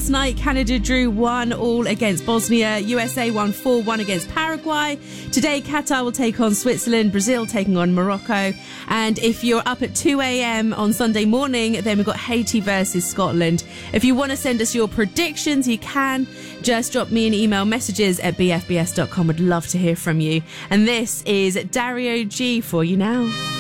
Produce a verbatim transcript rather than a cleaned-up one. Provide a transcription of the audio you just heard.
Last night, Canada drew one all against Bosnia. U S A won four one against Paraguay. Today, Qatar will take on Switzerland. Brazil taking on Morocco. And if you're up at two a.m. on Sunday morning, then we've got Haiti versus Scotland. If you want to send us your predictions, you can. Just drop me an email, messages at b f b s dot com. Would love to hear from you. And this is Dario G for you now.